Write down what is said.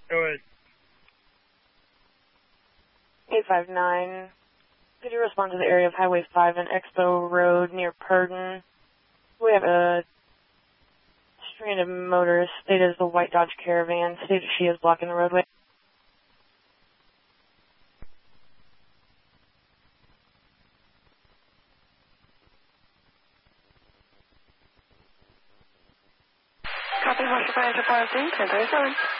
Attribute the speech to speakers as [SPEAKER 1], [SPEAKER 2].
[SPEAKER 1] Go ahead.
[SPEAKER 2] 859. Could you respond to the area of Highway 5 and Expo Road near Purdon? We have a stranded motorist stated as the white Dodge Caravan. Stated she is blocking the roadway.
[SPEAKER 3] Copy, Marshall Financial Policy, 1037.